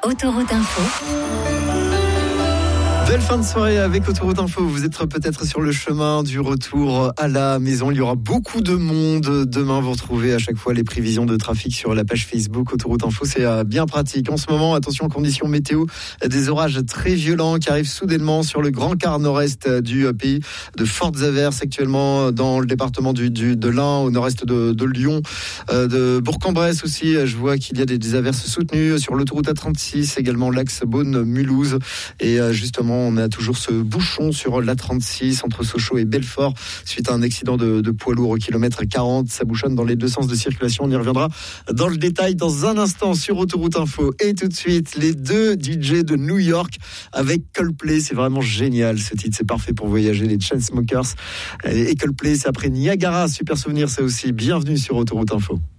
Autoroute Info. Belle fin de soirée avec Autoroute Info. Vous êtes peut-être sur le chemin du retour à la maison. Il y aura beaucoup de monde. Demain, vous retrouvez à chaque fois les prévisions de trafic sur la page Facebook Autoroute Info. C'est bien pratique. En ce moment, attention aux conditions météo. Des orages très violents qui arrivent soudainement sur le grand quart nord-est du pays. De fortes averses actuellement dans le département de l'Ain, au nord-est de Lyon, de Bourg-en-Bresse aussi. Je vois qu'il y a des averses soutenues sur l'autoroute A36, également l'axe Beaune-Mulhouse. Et justement, on a toujours ce bouchon sur l'A36 entre Sochaux et Belfort suite à un accident de poids lourd au kilomètre 40. Ça bouchonne dans les deux sens de circulation. On y reviendra dans le détail dans un instant sur Autoroute Info. Et tout de suite, les deux DJ de New York avec Coldplay. C'est vraiment génial ce titre. C'est parfait pour voyager, les Chainsmokers. Et Coldplay, c'est après Niagara. Super souvenir, ça aussi. Bienvenue sur Autoroute Info.